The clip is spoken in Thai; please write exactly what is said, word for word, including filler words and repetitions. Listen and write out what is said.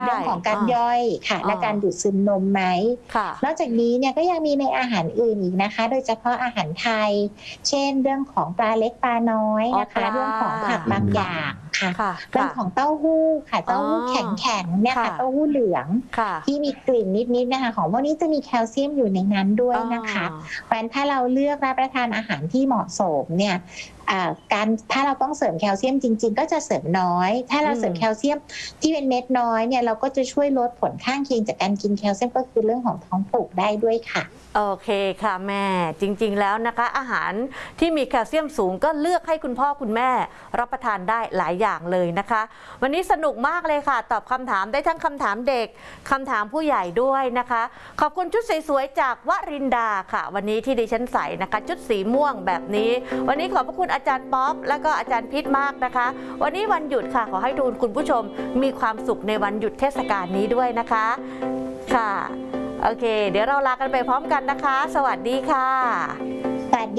เรื่องของการย่อยค่ะและการดูดซึมนมไหมนอกจากนี้เนี่ยก็ยังมีในอาหารอื่นอีกนะคะโดยเฉพาะอาหารไทยเช่นเรื่องของปลาเล็กปลาน้อยนะคะเรื่องของผักบางอย่างค่ะเรื่องของเต้าหู้ค่ะเต้าหู้แข็งๆเนี่ยค่ะเต้าหู้เหลืองที่มีกลิ่นนิดๆนะคะของพวกนี้จะมีแคลเซียมอยู่ในนั้นด้วยนะคะเพราะฉะนั้นถ้าเราเลือกรับประทานอาหารที่เหมาะสมเนี่ยการถ้าเราต้องเสริมแคลเซียมจริงๆก็จะเสริมน้อยถ้าเราเสริมแคลเซียมที่เป็นเม็ดน้อยเนี่ยเราก็จะช่วยลดผลข้างเคียงจากการกินแคลเซียมก็คือเรื่องของท้องผูกได้ด้วยค่ะโอเคค่ะแม่จริงๆแล้วนะคะอาหารที่มีแคลเซียมสูงก็เลือกให้คุณพ่อคุณแม่รับประทานได้หลายอย่างเลยนะคะวันนี้สนุกมากเลยค่ะตอบคำถามได้ทั้งคำถามเด็กคำถามผู้ใหญ่ด้วยนะคะขอบคุณชุดสวยๆจากวรินดาค่ะวันนี้ที่ดิฉันใส่นะคะชุดสีม่วงแบบนี้วันนี้ขอบพระคุณอาจารย์ป๊อปและก็อาจารย์พิษมากนะคะวันนี้วันหยุดค่ะขอให้ทุกคุณผู้ชมมีความสุขในวันหยุดเทศกาลนี้ด้วยนะคะค่ะโอเคเดี๋ยวเราลากันไปพร้อมกันนะคะสวัสดีค่ะ